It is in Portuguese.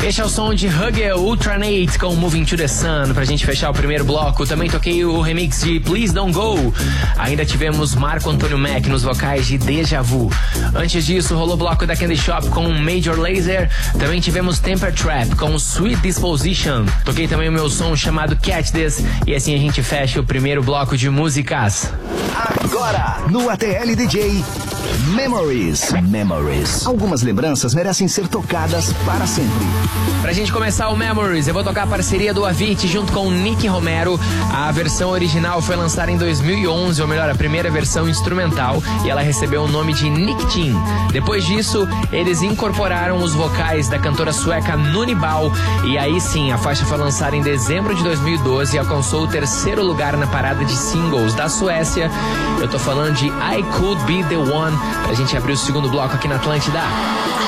Esse é o som de Hugger Ultranate com Moving to the Sun. Pra gente fechar o primeiro bloco, também toquei o remix de Please Don't Go. Ainda tivemos Marco Antônio Mack nos vocais de Deja Vu. Antes disso, rolou o bloco da Candy Shop com Major Lazer. Também tivemos Temper Trap com Sweet Disposition. Toquei também o meu som chamado Catch This. E assim a gente fecha o primeiro bloco de músicas. Agora, no ATL DJ, Memories. Algumas lembranças merecem ser tocadas para sempre. Pra gente começar o Memories, eu vou tocar a parceria do Avicii junto com o Nick Romero. A versão original foi lançada em 2011, ou melhor, a primeira versão instrumental, e ela recebeu o nome de Nick Team. Depois disso, eles incorporaram os vocais da cantora sueca Nuni Bau, e aí sim, a faixa foi lançada em dezembro de 2012 e alcançou o 3º lugar na parada de singles da Suécia. Eu tô falando de I Could Be The One, pra gente abrir o segundo bloco aqui na Atlântida.